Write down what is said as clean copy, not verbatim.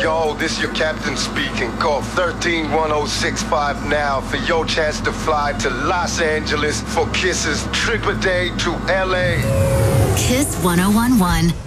Yo, this your captain speaking. Call 131065 now for your chance to fly to Los Angeles for Kiss's trip a day to LA. Kiss 1011.